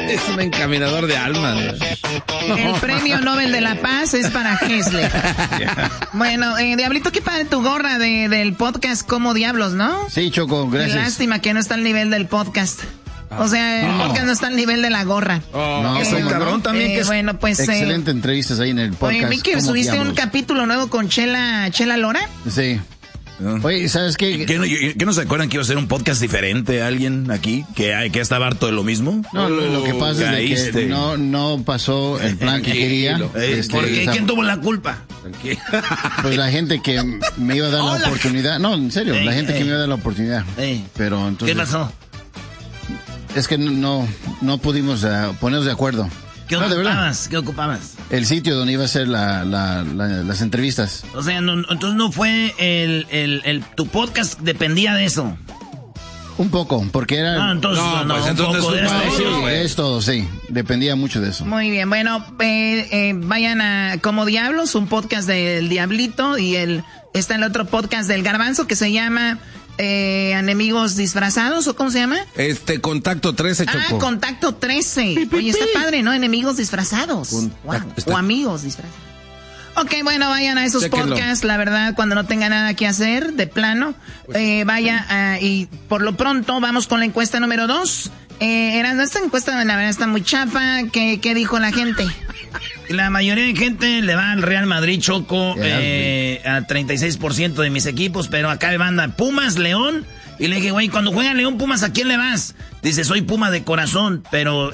Es un encaminador de almas. El premio Nobel de la Paz es para Hessler. Bueno, Diablito, qué padre tu gorra del podcast Como Diablos, ¿no? Sí, Choco, gracias. Qué lástima que no está al nivel del podcast. O sea, el podcast no está al nivel de la gorra. No, soy cabrón también. Que bueno, pues... excelente entrevistas ahí en el podcast. Oye, vi que subiste un capítulo nuevo con Chela Lora. Sí. Oye, ¿sabes qué? ¿Qué no se acuerdan que iba a ser un podcast diferente? ¿Alguien aquí que estaba harto de lo mismo? No, lo que pasa es que no pasó el plan que quería. ¿Por qué? ¿Quién tuvo la culpa? Pues la gente que me iba a dar la oportunidad. No, en serio, la gente que me iba a dar la oportunidad. Pero entonces... ¿Qué pasó? Es que no pudimos ponernos de acuerdo. ¿Qué ocupabas? ¿Qué ocupabas? El sitio donde iba a ser las entrevistas. O sea, entonces no fue tu podcast dependía de eso. Un poco, porque era... No, entonces es todo, sí. Dependía mucho de eso. Muy bien, bueno, vayan a Como Diablos, un podcast del Diablito, y está el otro podcast del Garbanzo que se llama... Enemigos Disfrazados, ¿o cómo se llama? Contacto 13, Choco. Ah, Contacto 13. Oye, está padre, ¿no? Enemigos Disfrazados. O amigos disfrazados. Ok, bueno, vayan a esos podcasts, la verdad, cuando no tenga nada que hacer, de plano. Vaya, y por lo pronto vamos con la encuesta número 2. Esta encuesta, la verdad, está muy chafa. ¿Qué dijo la gente? La mayoría de gente le va al Real Madrid, Choco, a 36% de mis equipos, pero acá me manda Pumas, León, y le dije, güey, cuando juega León, Pumas, ¿a quién le vas? Dice, soy Puma de corazón, pero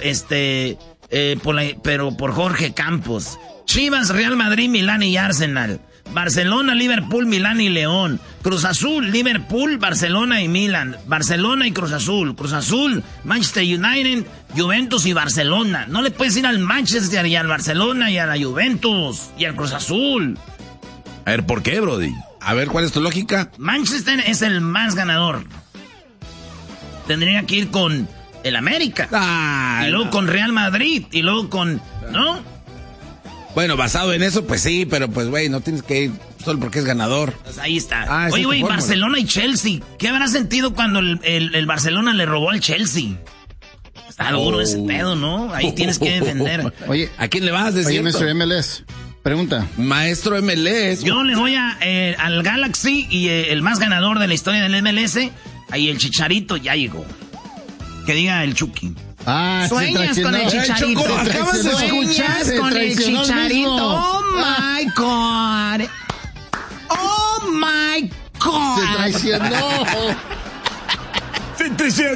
por Jorge Campos. Chivas, Real Madrid, Milán y Arsenal. Barcelona, Liverpool, Milán y León. Cruz Azul, Liverpool, Barcelona y Milán. Barcelona y Cruz Azul. Cruz Azul, Manchester United, Juventus y Barcelona. No le puedes ir al Manchester y al Barcelona y a la Juventus y al Cruz Azul. A ver, ¿por qué, Brody? A ver, ¿cuál es tu lógica? Manchester es el más ganador. Tendría que ir con el América. Y luego con Real Madrid. Y luego con... ¿no? Bueno, basado en eso, pues sí, pero pues, güey, no tienes que ir solo porque es ganador. Pues ahí está. Oye, güey, Barcelona y Chelsea. ¿Qué habrá sentido cuando el Barcelona le robó al Chelsea? Está duro ese pedo, ¿no? Ahí tienes que defender. Oye, ¿a quién le vas a decir? Oye, maestro MLS, pregunta. Maestro MLS. Yo le voy al Galaxy y el más ganador de la historia del MLS. Ahí el Chicharito ya llegó. Que diga el Chucky. Sueñas con el Chicharito. Choco, acabas de escuchar. Sueñas con el Chicharito. Oh my God. Oh my God. Se traicionó. ¡Se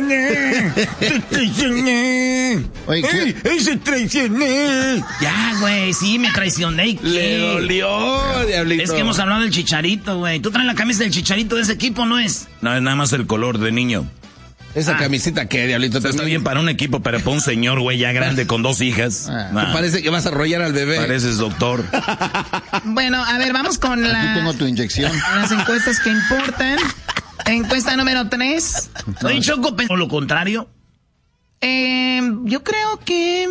traicioné! Oye, ¡Se traicioné! Ya, güey, sí, me traicioné. Le dolió, Diablito. Es que hemos hablado del Chicharito, güey. ¿Tú traes la camisa del Chicharito de ese equipo, no es? No, es nada más el color de niño. Esa camisita que, Diablito, está bien para un equipo, pero para un señor, güey, ya grande con 2 hijas. Parece que vas a arrollar al bebé. Pareces doctor. Bueno, a ver, vamos con Aquí tengo tu inyección. Las encuestas que importan. Encuesta número 3. Oye, Choco, ¿o lo contrario? Yo creo que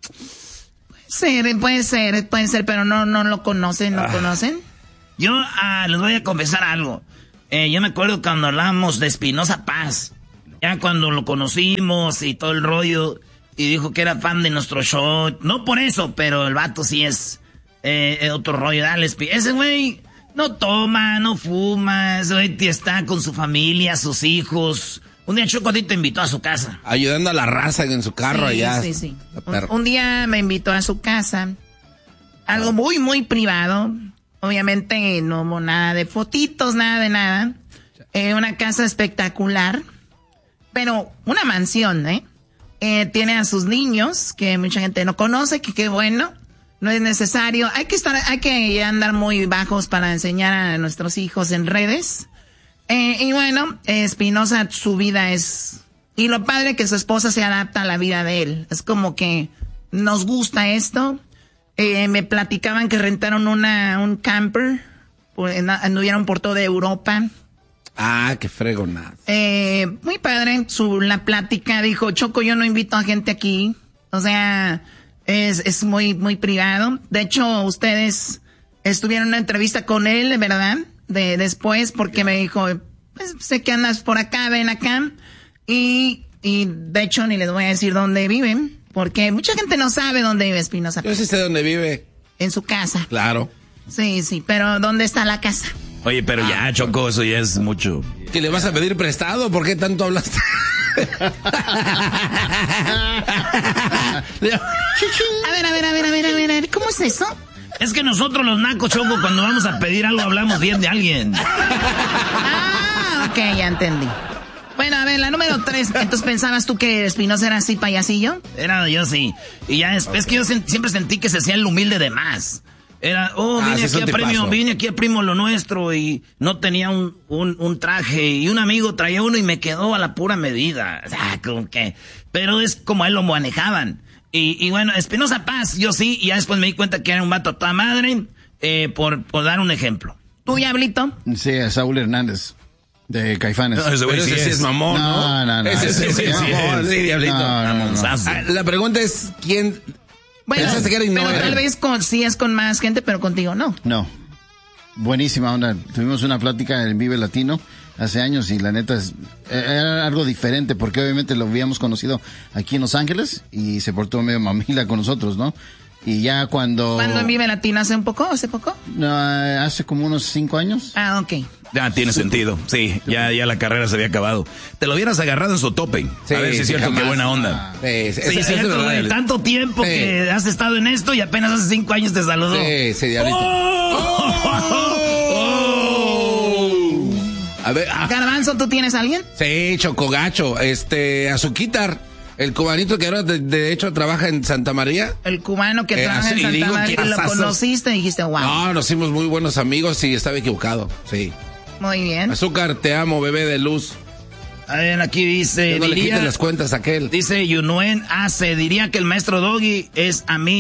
puede ser, pero no lo conocen, ¿no conocen? Yo les voy a confesar algo. Yo me acuerdo cuando hablábamos de Espinosa Paz. Ya cuando lo conocimos y todo el rollo, y dijo que era fan de nuestro show. No por eso, pero el vato sí es otro rollo. Dale, ese güey no toma, no fuma, ese güey está con su familia, sus hijos. Un día Choco a ti te invitó a su casa. Ayudando a la raza en su carro allá. Sí. Un día me invitó a su casa. Algo muy, muy privado. Obviamente no hubo nada de fotitos, nada de nada. Una casa espectacular. Pero una mansión, tiene a sus niños, que mucha gente no conoce, que qué bueno. No es necesario. Hay que andar muy bajos para enseñar a nuestros hijos en redes. Y bueno, Espinosa, su vida es... Y lo padre que su esposa se adapta a la vida de él. Es como que nos gusta esto. Me platicaban que rentaron un camper. Anduvieron por toda Europa. Qué fregonada. Muy padre. La plática dijo, Choco, yo no invito a gente aquí. O sea, es muy, muy privado. De hecho, ustedes estuvieron en una entrevista con él, ¿verdad? Después, porque me dijo, pues, sé que andas por acá, ven acá. Y de hecho, ni les voy a decir dónde viven, Porque mucha gente no sabe dónde vive Espinosa Paz. Yo sí sé dónde vive. En su casa. Claro. Sí, pero ¿dónde está la casa? Oye, pero ya, Choco, eso ya es mucho. ¿Que le vas a pedir prestado? ¿Por qué tanto hablaste? A ver, ¿cómo es eso? Es que nosotros los nacos, Choco, cuando vamos a pedir algo hablamos bien de alguien. Ah, ok, ya entendí. Bueno, a ver, la número 3. Entonces, ¿pensabas tú que Espinosa era así payasillo? Era yo sí. Y ya es que yo siempre sentí que se hacía el humilde de más. Era, vine aquí a Primo Lo Nuestro y no tenía un traje y un amigo traía uno y me quedó a la pura medida. O sea, como que, pero es como a él lo manejaban. Y bueno, Espinosa Paz, yo sí, y ya después me di cuenta que era un vato a toda madre, por dar un ejemplo. ¿Tú, Diablito? Sí, a Saúl Hernández, de Caifanes. No, ese sí es mamón, ¿no? No. Ese sí es mamón, sí, Diablito. No. La pregunta es, ¿quién... Bueno, pensaste que era pero tal vez sí es con más gente, pero contigo no. No. Buenísima onda. Tuvimos una plática en Vive Latino hace años y la neta era algo diferente porque obviamente lo habíamos conocido aquí en Los Ángeles y se portó medio mamila con nosotros, ¿no? Y ya cuando en Vive Latino hace poco? No, hace como unos 5 años. Ah, ok. Ya tiene sentido, sí, ya la carrera se había acabado. Te lo hubieras agarrado en su tope. Sí, a ver si es cierto, jamás. qué buena onda. Sí, Es cierto, güey, tanto tiempo que has estado en esto y apenas hace 5 años te saludó. Sí, Diablito. A ver, Garbanzo, ¿tú tienes a alguien? Sí, Chocogacho, Azuquitar, el cubanito que ahora de hecho trabaja en Santa María. El cubano que trabaja en Santa María, lo conociste y dijiste, wow. No, nos hicimos muy buenos amigos y estaba equivocado, sí. Muy bien. Azúcar, te amo, bebé de luz. A ver, aquí dice... No le quites las cuentas a aquel. Dice Yunuen Ace, diría que el maestro Doggy es a mí,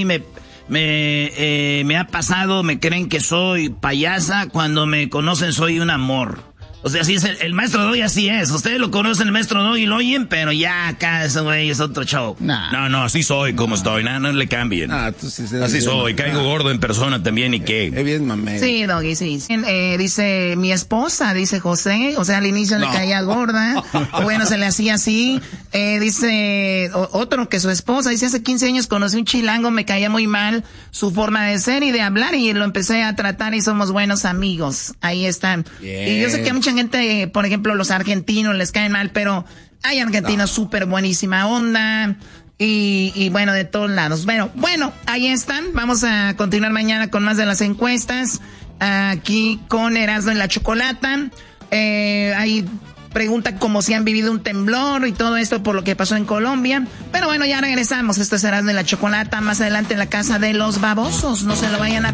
me ha pasado, me creen que soy payasa, cuando me conocen soy un amor. O sea, así es el maestro Doggy, así es. Ustedes lo conocen, el maestro Doggy, y lo oyen, pero ya acá ese güey es otro show. No, así soy como estoy, no le cambien. Tú sí así soy, caigo gordo en persona también, ¿y qué? Es bien mamé. Sí, Doggy, sí. Dice, mi esposa, dice José, o sea, al inicio le caía gorda, bueno, se le hacía así. Dice otro que su esposa, dice, hace 15 años conocí un chilango, me caía muy mal su forma de ser y de hablar y lo empecé a tratar y somos buenos amigos. Ahí están. Bien. Y yo sé que a mucha gente, por ejemplo, los argentinos les caen mal, pero hay argentinos súper buenísima onda y bueno, de todos lados. Bueno, ahí están. Vamos a continuar mañana con más de las encuestas aquí con Erasmo en la Chocolata. Hay pregunta como si han vivido un temblor y todo esto por lo que pasó en Colombia. Pero bueno, ya regresamos. Esto es Erasmo en la Chocolata. Más adelante en la casa de los babosos. No se lo vayan a